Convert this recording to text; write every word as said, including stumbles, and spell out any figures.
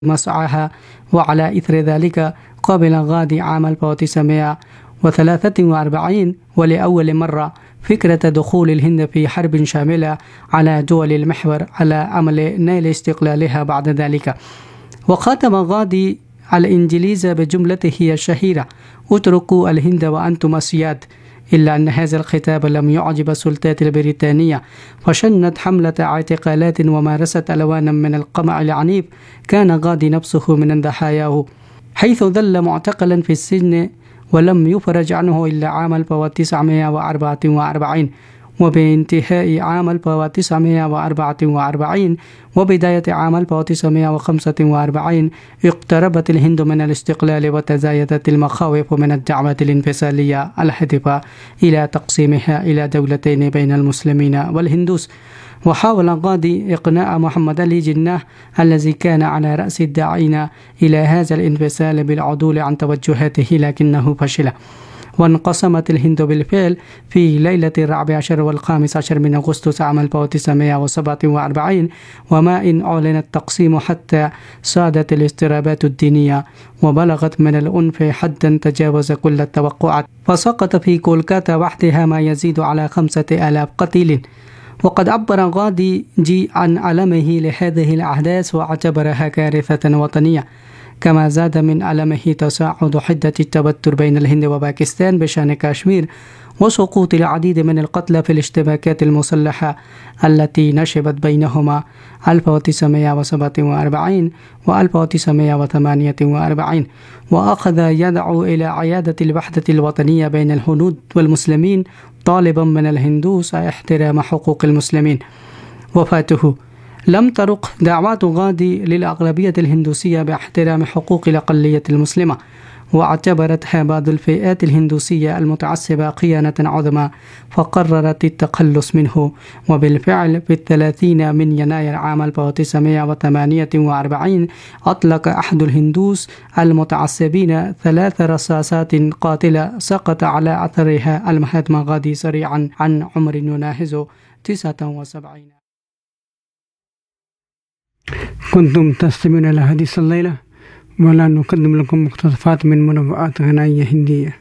مسعاها. وعلى إثر ذلك قبل غادي عام ألف وتسعمائة وثلاثة وأربعين ولأول مرة فكرة دخول الهند في حرب شاملة على دول المحور على أمل نيل استقلالها بعد ذلك. وخاتم غادي الإنجليز بجملته الشهيرة: اتركوا الهند وأنتم أسياد. إلا أن هذا الخطاب لم يعجب السلطات البريطانية، فشنت حملة اعتقالات ومارست ألوانا من القمع العنيف. كان غادي نفسه من ضحاياه، حيث ظل معتقلا في السجن ولم يفرج عنه إلا عام ألف وتسعمائة وأربعة وأربعين. وبانتهاء عام ألف وتسعمائة وأربعة وأربعين وبداية عام ألف وتسعمائة وخمسة وأربعين اقتربت الهند من الاستقلال، وتزايدت المخاوف من الدعوات الانفصالية الهادفة إلى تقسيمها إلى دولتين بين المسلمين والهندوس. وحاول غادي إقناع محمد علي جناح الذي كان على رأس الداعين إلى هذا الانفصال بالعدول عن توجهاته، لكنه فشل. وانقسمت الهند بالفعل في ليلة الرابع عشر والخامس عشر من أغسطس عام ألف وتسعمائة وسبعة وأربعين، وما إن أعلن التقسيم حتى صادت الاضطرابات الدينية وبلغت من العنف حدا تجاوز كل التوقعات، فسقط في كولكاتا وحدها ما يزيد على خمسة آلاف قتيل. وقد عبر غادي جي عن ألمه لهذه الأحداث واعتبرها كارثة وطنية، كما زاد من ألمه تصاعد حدة التوتر بين الهند وباكستان بشأن كاشمير، وسقوط العديد من القتلى في الاشتباكات المسلحة التي نشبت بينهما ألف وتسعمائة وسبعة وأربعين و ألف وتسعمائة وثمانية وأربعين. وأخذ يدعو إلى عيادة الوحدة الوطنية بين الهنود والمسلمين، طالبا من الهندوس احترام حقوق المسلمين. وفاته لم ترق دعوات غادي للأغلبية الهندوسية باحترام حقوق الأقلية المسلمة، واعتبرتها بعض الفئات الهندوسية المتعصبة خيانة عظمى، فقررت التخلص منه. وبالفعل في الثلاثين من يناير عام ألف وتسعمائة وثمانية وأربعين أطلق أحد الهندوس المتعصبين ثلاث رصاصات قاتلة سقط على أثرها المهاتما غادي سريعا عن عمر يناهز تسعة وسبعين. كنتم تستمعون إلى حديث الليلة، ولا نقدم لكم مقتطفات من منوعات غنائية هندية.